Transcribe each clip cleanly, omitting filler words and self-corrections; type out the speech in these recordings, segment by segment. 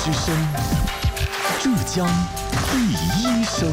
之声，浙江第一声。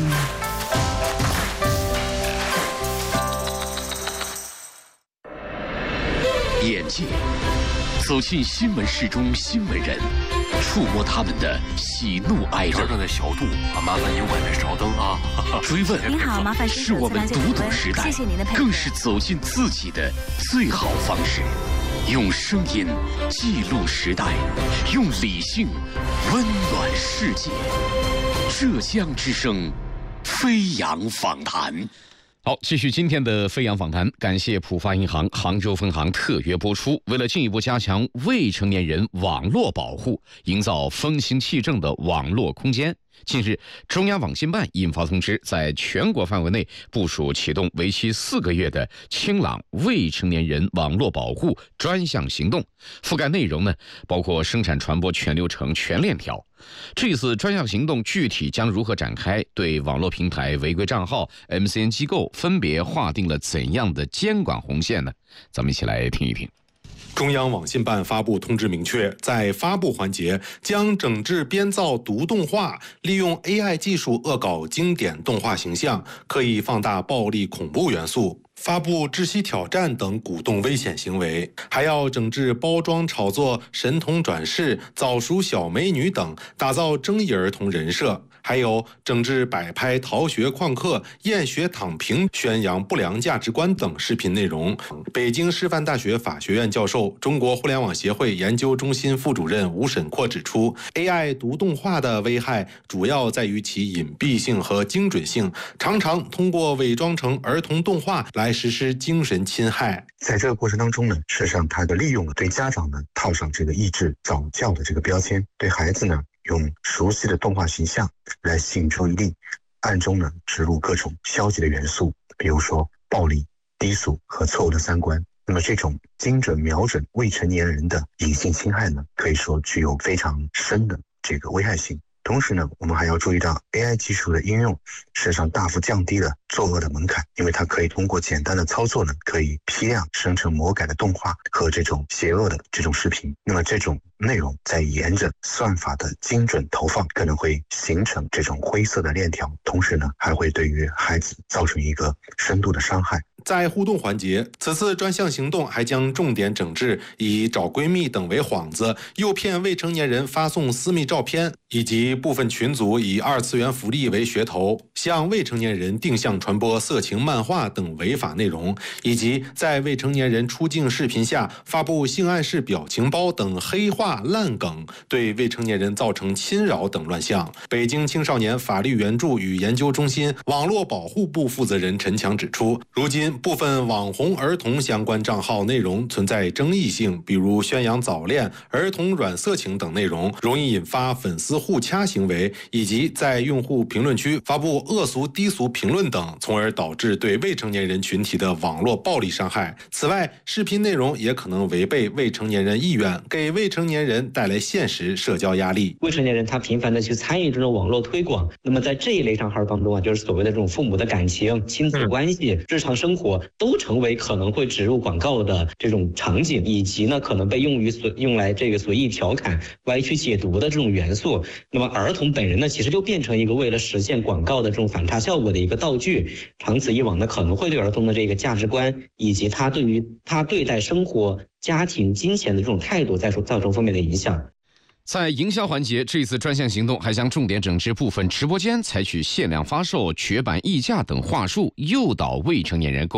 眼界走进新闻室中新闻人，触摸他们的喜怒哀乐。 正在小度啊，麻烦您外面稍等啊。 追问您好，麻烦是我们读懂时代， 谢谢您的配合， 更是走进自己的最好方式。用声音记录时代，用理性温暖世界。浙江之声，飞扬访谈。好，继续今天的飞扬访谈，感谢浦发银行杭州分行特约播出。为了进一步加强未成年人网络保护，营造风行气正的网络空间，近日，中央网信办印发通知，在全国范围内部署启动为期4个月的清朗未成年人网络保护专项行动，覆盖内容呢，包括生产传播全流程、全链条。这次专项行动具体将如何展开？对网络平台、违规账号、MCN 机构分别划定了怎样的监管红线呢？咱们一起来听一听。 中央网信办发布通知明确，在发布环节将整治编造毒动画，利用 AI 技术恶搞经典动画形象，刻意放大暴力恐怖元素，发布窒息挑战等鼓动危险行为，还要整治包装炒作神童转世、早熟小美女等，打造争议儿童人设。还有整治摆拍逃学旷课、厌学躺平、宣扬不良价值观等视频内容。北京师范大学法学院教授、中国互联网协会研究中心副主任吴沈阔指出， AI 毒动画的危害主要在于其隐蔽性和精准性，常常通过伪装成儿童动画来实施精神侵害。 在这个过程当中呢，事实上它的利用对家长呢套上这个抑制早教的这个标签，对孩子呢用熟悉的动画形象来吸引注意力，暗中呢植入各种消极的元素，比如说暴力、低俗和错误的三观。那么这种精准瞄准未成年人的隐性侵害呢，可以说具有非常深的这个危害性。同时呢，我们还要注意到 AI 技术的应用实际上大幅降低了作恶的门槛，因为它可以通过简单的操作呢，可以批量生成魔改的动画和这种邪恶的这种视频。那么这种内容在沿着算法的精准投放，可能会形成这种灰色的链条，同时呢，还会对于孩子造成一个深度的伤害。 在互动环节，此次专项行动还将重点整治以找闺蜜等为幌子，诱骗未成年人发送私密照片，以及部分群组以二次元福利为噱头，向未成年人定向传播色情漫画等违法内容，以及在未成年人出镜视频下发布性暗示表情包等黑话烂梗，对未成年人造成侵扰等乱象。北京青少年法律援助与研究中心网络保护部负责人陈强指出，如今部分网红儿童相关账号内容存在争议性，比如宣扬早恋、儿童软色情等内容，容易引发粉丝互掐行为，以及在用户评论区发布恶俗低俗评论等，从而导致对未成年人群体的网络暴力伤害。此外，视频内容也可能违背未成年人意愿，给未成年人带来现实社交压力。 未成年人他频繁的去参与这种网络推广，那么在这一类账号当中啊，就是所谓的这种父母的感情、亲子关系、日常生活都成为可能会植入广告的这种场景，以及呢可能被用来这个随意调侃、歪曲解读的这种元素。那么儿童本人呢，其实就变成一个为了实现广告的这种反差效果的一个道具，长此以往呢，可能会对儿童的这个价值观以及他对待生活、家庭、金钱的这种态度造成负面的影响。 在营销环节，这次专项行动还将重点整治部分直播间采取限量发售、绝版溢价等话术，诱导未成年人购